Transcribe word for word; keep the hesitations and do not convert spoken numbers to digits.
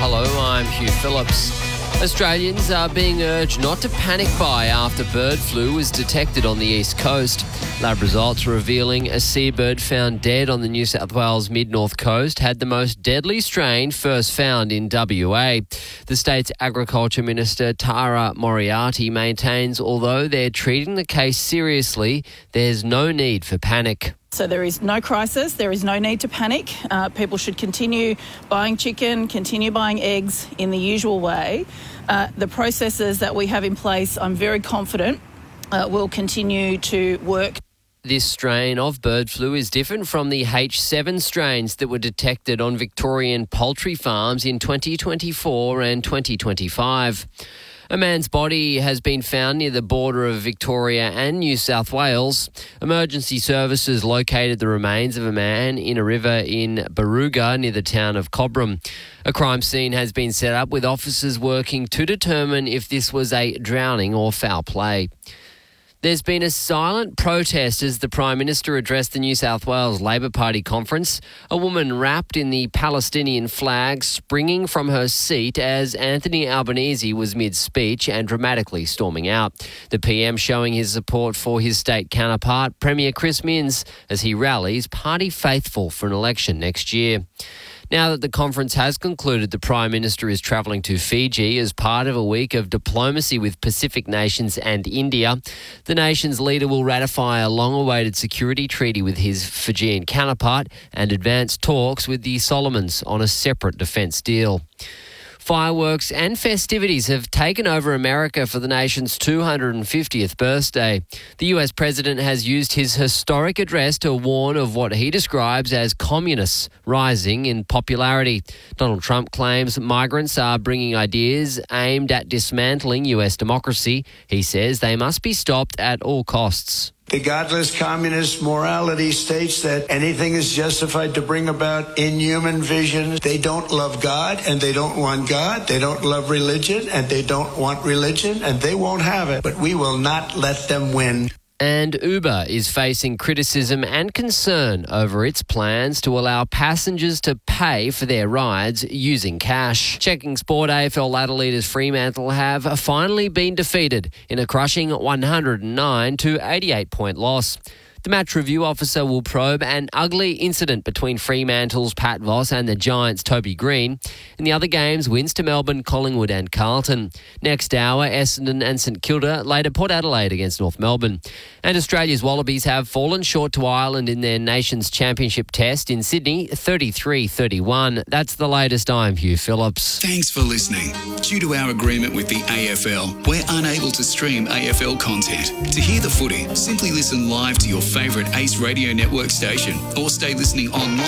Hello, I'm Hugh Phillips. Australians are being urged not to panic buy after bird flu was detected on the east coast. Lab results revealing a seabird found dead on the New South Wales mid-north coast had the most deadly strain first found in W A. The state's Agriculture Minister Tara Moriarty maintains although they're treating the case seriously, there's no need for panic. So there is no crisis, there is no need to panic. Uh, people should continue buying chicken, continue buying eggs in the usual way. Uh, the processes that we have in place, I'm very confident, uh, will continue to work. This strain of bird flu is different from the H seven strains that were detected on Victorian poultry farms in twenty twenty-four and twenty twenty-five. A man's body has been found near the border of Victoria and New South Wales. Emergency services located the remains of a man in a river in Barooga near the town of Cobram. A crime scene has been set up with officers working to determine if this was a drowning or foul play. There's been a silent protest as the Prime Minister addressed the New South Wales Labor Party conference. A woman wrapped in the Palestinian flag springing from her seat as Anthony Albanese was mid-speech and dramatically storming out. The P M showing his support for his state counterpart, Premier Chris Minns, as he rallies party faithful for an election next year. Now that the conference has concluded, the Prime Minister is travelling to Fiji as part of a week of diplomacy with Pacific nations and India. The nation's leader will ratify a long-awaited security treaty with his Fijian counterpart and advance talks with the Solomons on a separate defence deal. Fireworks and festivities have taken over America for the nation's two hundred fiftieth birthday. The U S president has used his historic address to warn of what he describes as communists rising in popularity. Donald Trump claims migrants are bringing ideas aimed at dismantling U S democracy. He says they must be stopped at all costs. The godless communist morality states that anything is justified to bring about inhuman visions. They don't love God and they don't want God. They don't love religion and they don't want religion and they won't have it. But we will not let them win. And Uber is facing criticism and concern over its plans to allow passengers to pay for their rides using cash. Checking sport, A F L ladder leaders Fremantle have finally been defeated in a crushing one hundred nine to eighty-eight point loss. The match review officer will probe an ugly incident between Fremantle's Pat Voss and the Giants' Toby Green. In the other games, wins to Melbourne, Collingwood and Carlton. Next hour, Essendon and St Kilda, later Port Adelaide against North Melbourne. And Australia's Wallabies have fallen short to Ireland in their Nations Championship test in Sydney, thirty-three thirty-one. That's the latest. I'm Hugh Phillips. Thanks for listening. Due to our agreement with the A F L, we're unable to stream A F L content. To hear the footy, simply listen live to your favourite Ace Radio Network station or stay listening online